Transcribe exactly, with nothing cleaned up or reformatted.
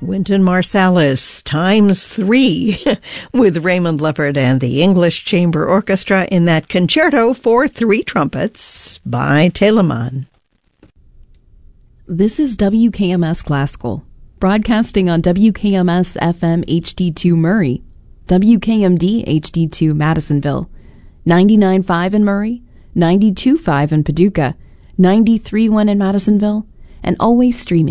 Wynton Marsalis times three with Raymond Leppard and the English Chamber Orchestra in that concerto for three trumpets by Telemann. This is W K M S Classical, broadcasting on W K M S F M H D two Murray, W K M D H D two Madisonville, ninety-nine point five in Murray, ninety-two point five in Paducah, ninety-three point one in Madisonville, and always streaming